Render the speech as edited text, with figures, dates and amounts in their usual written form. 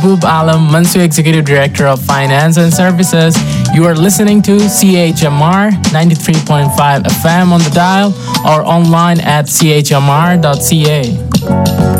Mahbub Alam, Mansu Executive Director of Finance and Services. You are listening to CHMR 93.5 FM on the dial or online at chmr.ca.